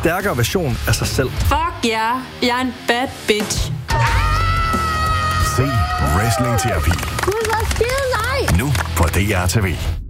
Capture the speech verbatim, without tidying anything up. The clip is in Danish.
stærkere version af sig selv. Fuck ja, yeah. Jeg er en bad bitch. Se Wrestling Terapi. Hun var skide nej. Nu på D R T V.